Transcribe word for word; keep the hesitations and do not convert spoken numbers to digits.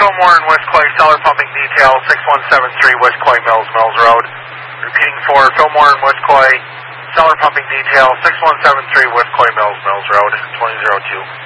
Fillmore and West Clay, Cellar Pumping Detail, six one seven three West Clay Mills, Mills Road. Repeating for Fillmore and West Clay, Cellar Pumping Detail, six one seven three West Clay Mills, Mills Road, twenty oh two.